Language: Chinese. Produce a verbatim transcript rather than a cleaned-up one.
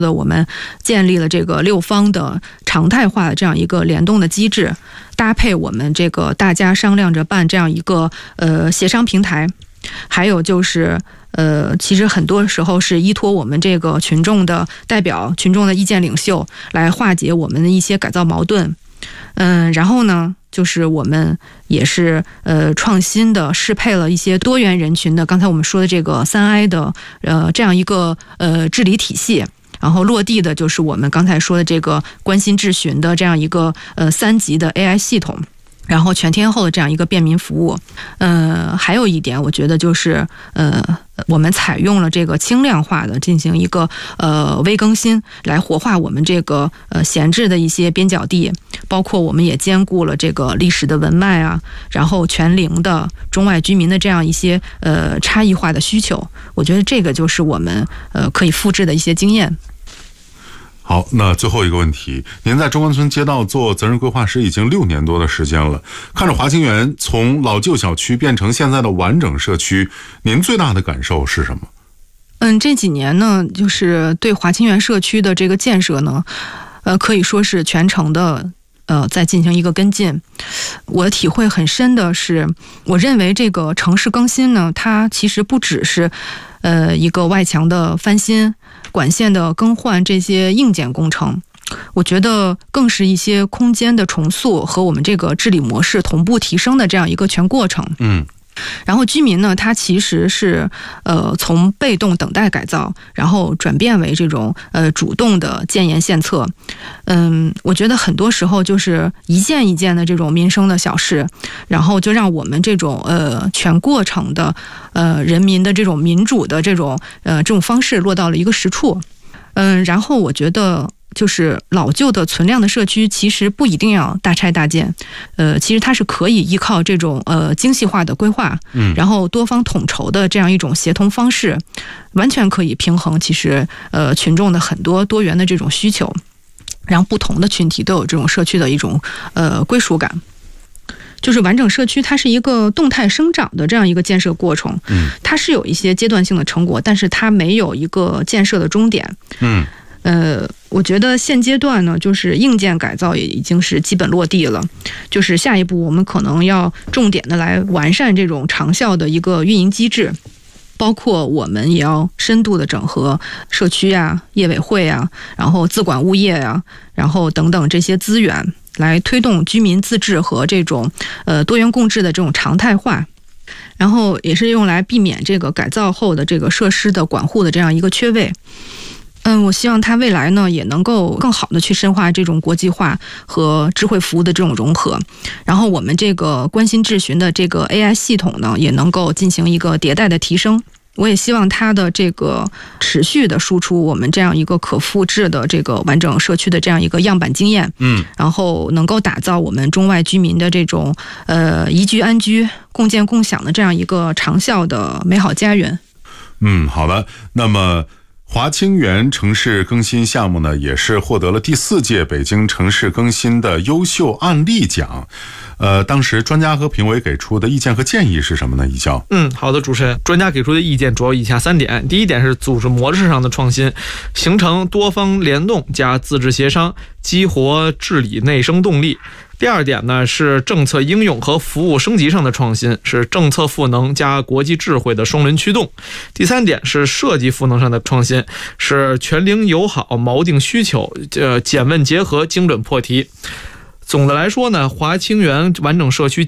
我们建立了这个六方的常态化的这样一个联动的机制，搭配我们这个大家商量着办这样一个呃协商平台，还有就是呃，其实很多时候是依托我们这个群众的代表、群众的意见领袖来化解我们的一些改造矛盾。嗯，然后呢，就是我们也是呃创新的适配了一些多元人群的，刚才我们说的这个三 I 的呃这样一个呃治理体系。然后落地的就是我们刚才说的这个关心质询的这样一个呃三级的 A I 系统，然后全天候的这样一个便民服务。呃，还有一点，我觉得就是呃，我们采用了这个轻量化的进行一个呃微更新，来活化我们这个呃闲置的一些边角地，包括我们也兼顾了这个历史的文脉啊，然后全龄的中外居民的这样一些呃差异化的需求。我觉得这个就是我们呃可以复制的一些经验。 好，那最后一个问题，您在中关村街道做责任规划师已经六年多的时间了，看着华清园从老旧小区变成现在的完整社区，您最大的感受是什么？ 嗯，这几年呢，就是对华清园社区的这个建设呢，呃，可以说是全程的呃在进行一个跟进。我体会很深的是，我认为这个城市更新呢，它其实不只是呃一个外墙的翻新、管线的更换这些硬件工程，我觉得更是一些空间的重塑和我们这个治理模式同步提升的这样一个全过程。 嗯。 然后居民呢，他其实是呃从被动等待改造，然后转变为这种呃主动的建言献策。嗯，我觉得很多时候就是一件一件的这种民生的小事，然后就让我们这种呃全过程的呃人民的这种民主的这种呃这种方式落到了一个实处。嗯，然后我觉得就是老旧的存量的社区其实不一定要大拆大建，呃，其实它是可以依靠这种呃精细化的规划，嗯，然后多方统筹的这样一种协同方式，完全可以平衡其实呃群众的很多多元的这种需求，让不同的群体都有这种社区的一种呃归属感。就是完整社区它是一个动态生长的这样一个建设过程，嗯，它是有一些阶段性的成果，但是它没有一个建设的终点，嗯。呃，我觉得现阶段呢，就是硬件改造也已经是基本落地了，就是下一步我们可能要重点的来完善这种长效的一个运营机制，包括我们也要深度的整合社区啊、业委会啊，然后自管物业啊，然后等等这些资源，来推动居民自治和这种呃多元共治的这种常态化。然后也是用来避免这个改造后的这个设施的管护的这样一个缺位。嗯，我希望它未来呢也能够更好的去深化这种国际化和智慧服务的这种融合，然后我们这个关心质询的这个 A I 系统呢也能够进行一个迭代的提升。我也希望它的这个持续的输出我们这样一个可复制的这个完整社区的这样一个样板经验，嗯，然后能够打造我们中外居民的这种呃宜居安居、共建共享的这样一个长效的美好家园。 嗯，好的。那么华清园城市更新项目呢，也是获得了第四届北京城市更新的优秀案例奖。呃，当时专家和评委给出的意见和建议是什么呢？一教。 嗯，好的，主持人，专家给出的意见主要以下三点。第一点是组织模式上的创新，形成多方联动加自治协商，激活治理内生动力。第二点呢是政策应用和服务升级上的创新，是政策赋能加国际智慧的双轮驱动。第三点是设计赋能上的创新，是全龄友好、锚定需求、呃简问结合、精准破题。总的来说呢，华清园完整社区